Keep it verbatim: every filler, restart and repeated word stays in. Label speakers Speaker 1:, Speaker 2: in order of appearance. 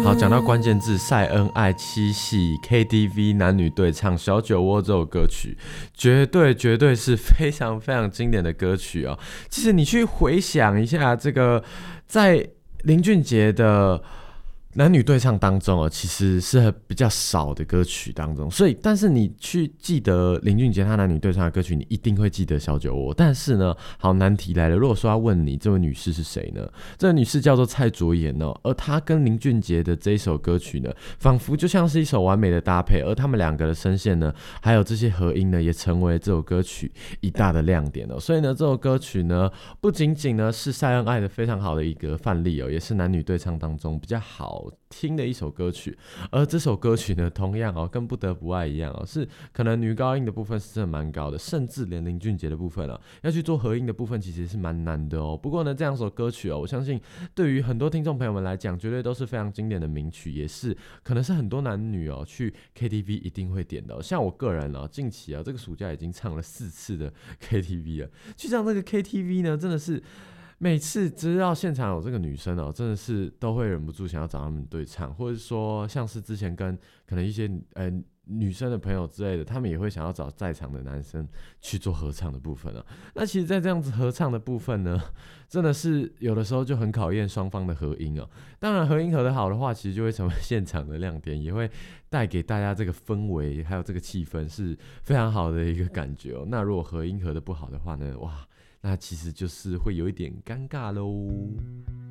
Speaker 1: 好，讲到关键字晒恩爱、七夕、K T V 男女对唱、小酒窝这首歌曲，绝对绝对是非常非常经典的歌曲哦。其实你去回想一下，这个在林俊杰的男女对唱当中哦，其实是比较少的歌曲当中，所以但是你去记得林俊杰他男女对唱的歌曲，你一定会记得小酒窝。但是呢，好难题来了，如果说要问你这位女士是谁呢？这位女士叫做蔡卓妍哦，而她跟林俊杰的这一首歌曲呢，仿佛就像是一首完美的搭配，而他们两个的声线呢，还有这些合音呢，也成为这首歌曲一大的亮点哦。所以呢，这首歌曲呢，不仅仅呢是晒恩爱的非常好的一个范例哦，也是男女对唱当中比较好听的一首歌曲。而这首歌曲呢，同样哦，跟不得不爱一样哦，是可能女高音的部分是真的蛮高的，甚至连林俊杰的部分啊，要去做合音的部分其实是蛮难的哦。不过呢，这样首歌曲哦，我相信对于很多听众朋友们来讲，绝对都是非常经典的名曲，也是可能是很多男女哦去 K T V 一定会点的哦。像我个人哦，近期啊这个暑假已经唱了四次的 K T V 了，去唱这个 K T V 呢，真的是。每次知道现场有这个女生哦，真的是都会忍不住想要找他们对唱，或者说像是之前跟可能一些呃女生的朋友之类的，他们也会想要找在场的男生去做合唱的部分哦。那其实，在这样子合唱的部分呢，真的是有的时候就很考验双方的合音哦。当然，合音合得好的话，其实就会成为现场的亮点，也会带给大家这个氛围还有这个气氛是非常好的一个感觉哦。那如果合音合得不好的话呢，哇！那其实就是会有一点尴尬咯。